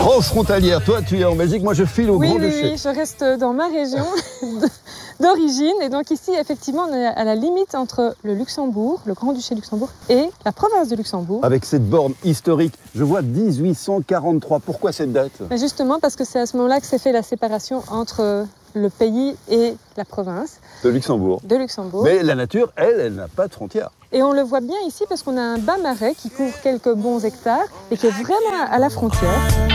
Transfrontalière, toi tu es en Belgique, moi je file au Grand-Duché. Oui, je reste dans ma région d'origine. Et donc ici, effectivement, on est à la limite entre le Luxembourg, le Grand-Duché de Luxembourg, et la province de Luxembourg. Avec cette borne historique, je vois 1843. Pourquoi cette date? Mais justement parce que c'est à ce moment-là que s'est fait la séparation entre le pays et la province De Luxembourg. de Luxembourg. Mais la nature, elle n'a pas de frontières. Et on le voit bien ici parce qu'on a un bas marais qui couvre quelques bons hectares et qui est vraiment à la frontière.